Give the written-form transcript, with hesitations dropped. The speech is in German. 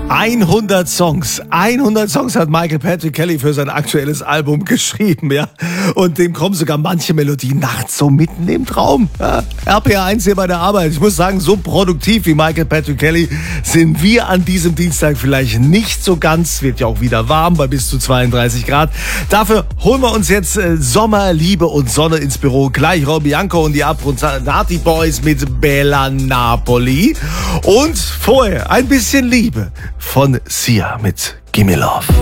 100 Songs. 100 Songs hat Michael Patrick Kelly für sein aktuelles Album geschrieben, ja. Und dem kommen sogar manche Melodien nachts so mitten im Traum. Ja. RPR1 hier bei der Arbeit. Ich muss sagen, so produktiv wie Michael Patrick Kelly sind wir an diesem Dienstag vielleicht nicht so ganz. Wird ja auch wieder warm bei bis zu 32 Grad. Dafür holen wir uns jetzt Sommer, Liebe und Sonne ins Büro. Gleich Robbie Bianco und die Abronzati Boys mit Bella Napoli. Und vorher ein bisschen Liebe von Sia mit Gimme Love.